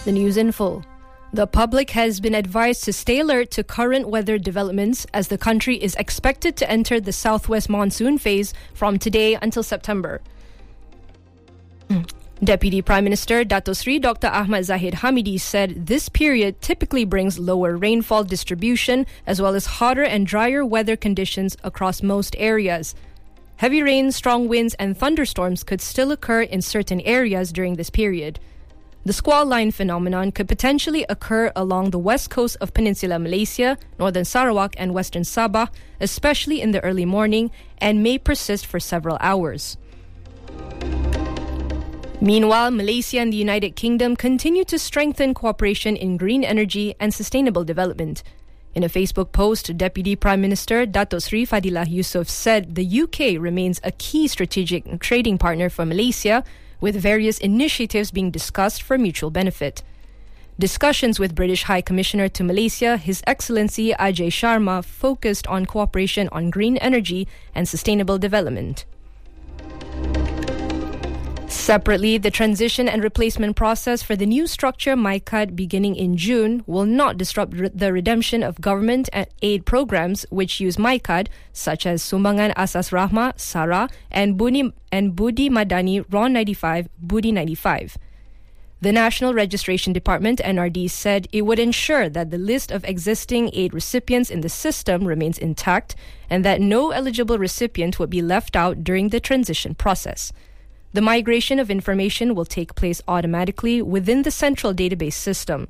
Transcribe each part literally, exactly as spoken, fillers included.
The news in full. The public has been advised to stay alert to current weather developments as the country is expected to enter the southwest monsoon phase from today until September. Deputy Prime Minister Dato Sri Doctor Ahmad Zahid Hamidi said this period typically brings lower rainfall distribution as well as hotter and drier weather conditions across most areas. Heavy rain, strong winds and thunderstorms could still occur in certain areas during this period. The squall line phenomenon could potentially occur along the west coast of Peninsular Malaysia, northern Sarawak and western Sabah, especially in the early morning, and may persist for several hours. Meanwhile, Malaysia and the United Kingdom continue to strengthen cooperation in green energy and sustainable development. In a Facebook post, Deputy Prime Minister Dato Sri Fadilah Yusof said the U K remains a key strategic trading partner for Malaysia, with various initiatives being discussed for mutual benefit. Discussions with British High Commissioner to Malaysia, His Excellency Ajay Sharma, focused on cooperation on green energy and sustainable development. Separately, the transition and replacement process for the new structure MyKad beginning in June will not disrupt re- the redemption of government and aid programs which use MyKad, such as Sumbangan Asas Rahmah, SARA, and Budi, and Budi Madani R O N ninety-five, Budi ninety-five. The National Registration Department, N R D, said it would ensure that the list of existing aid recipients in the system remains intact and that no eligible recipient would be left out during the transition process. The migration of information will take place automatically within the central database system.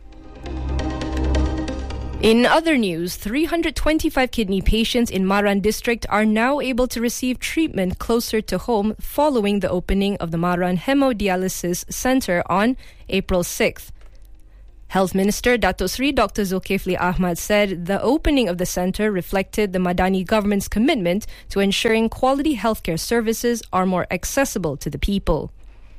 In other news, three hundred twenty-five kidney patients in Maran district are now able to receive treatment closer to home following the opening of the Maran Hemodialysis Centre on April sixth. Health Minister Dato Sri Doctor Zulkifli Ahmad said the opening of the centre reflected the Madani government's commitment to ensuring quality healthcare services are more accessible to the people.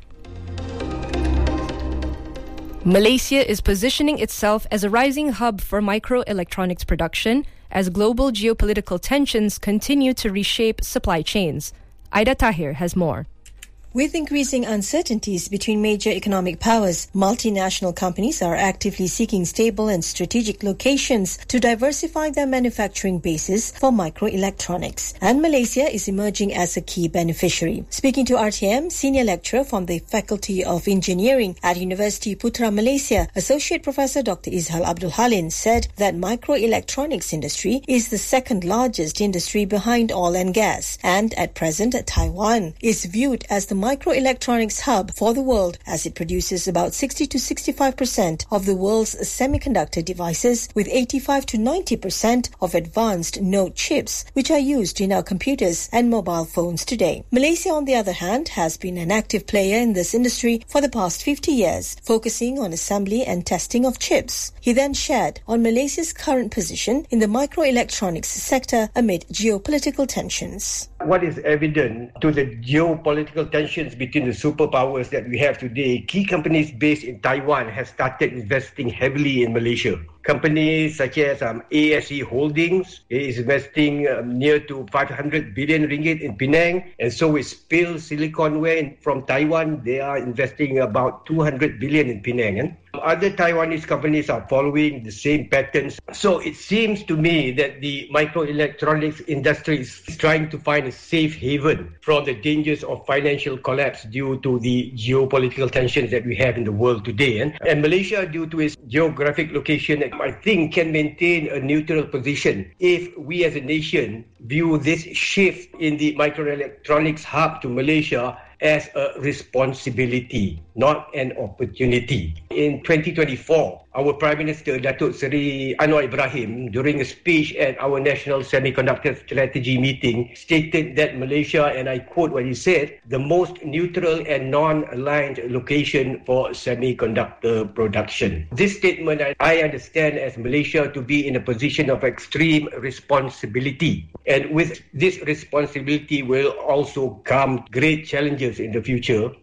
Malaysia is positioning itself as a rising hub for microelectronics production as global geopolitical tensions continue to reshape supply chains. Aida Tahir has more. With increasing uncertainties between major economic powers, multinational companies are actively seeking stable and strategic locations to diversify their manufacturing bases for microelectronics. And Malaysia is emerging as a key beneficiary. Speaking to R T M, Senior Lecturer from the Faculty of Engineering at University Putra Malaysia, Associate Professor Doctor Izhal Abdul Halin said that microelectronics industry is the second largest industry behind oil and gas. And at present, Taiwan is viewed as the microelectronics hub for the world as it produces about sixty to sixty-five percent of the world's semiconductor devices with eighty-five to ninety percent of advanced node chips which are used in our computers and mobile phones today. Malaysia, on the other hand, has been an active player in this industry for the past fifty years, focusing on assembly and testing of chips. He then shared on Malaysia's current position in the microelectronics sector amid geopolitical tensions. What is evident to the geopolitical tensions between the superpowers that we have today, key companies based in Taiwan have started investing heavily in Malaysia. Companies such as um, A S E Holdings is investing um, near to five hundred billion ringgit in Penang, and so is Pale Siliconware from Taiwan. They are investing about two hundred billion in Penang. Eh? Other Taiwanese companies are following the same patterns. So it seems to me that the microelectronics industry is trying to find a safe haven from the dangers of financial collapse due to the geopolitical tensions that we have in the world today. Eh? And Malaysia, due to its geographic location, I think can maintain a neutral position if we as a nation view this shift in the microelectronics hub to Malaysia as a responsibility, not an opportunity. In twenty twenty-four, our Prime Minister Datuk Seri Anwar Ibrahim, during a speech at our National Semiconductor Strategy meeting, stated that Malaysia, and I quote what he said, the most neutral and non-aligned location for semiconductor production. This statement I understand as Malaysia to be in a position of extreme responsibility. And with this responsibility will also come great challenges in the future.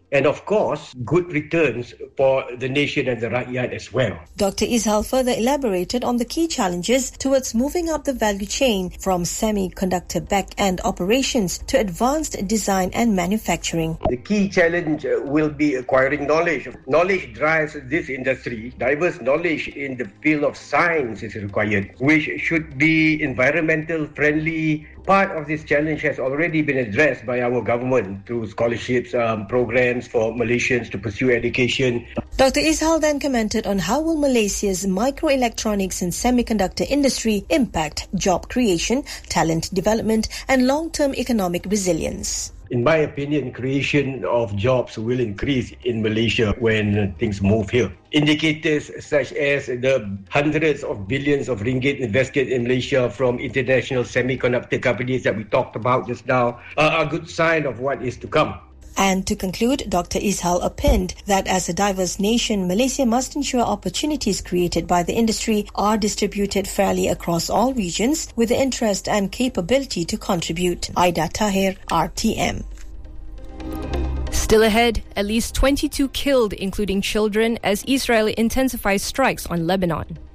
and of course, good returns for the nation and the rakyat as well. Doctor Ishal further elaborated on the key challenges towards moving up the value chain from semiconductor back-end operations to advanced design and manufacturing. The key challenge will be acquiring knowledge. Knowledge drives this industry. Diverse knowledge in the field of science is required, which should be environmental friendly. Part of this challenge has already been addressed by our government through scholarships, um, programs for Malaysians to pursue education. Doctor Ishal then commented on how will Malaysia's microelectronics and semiconductor industry impact job creation, talent development and long-term economic resilience. In my opinion, creation of jobs will increase in Malaysia when things move here. Indicators such as the hundreds of billions of ringgit invested in Malaysia from international semiconductor companies that we talked about just now are a good sign of what is to come. And to conclude, Doctor Ishal opined that as a diverse nation, Malaysia must ensure opportunities created by the industry are distributed fairly across all regions with the interest and capability to contribute. Aida Tahir, R T M. Still ahead, at least twenty-two killed, including children, as Israel intensifies strikes on Lebanon.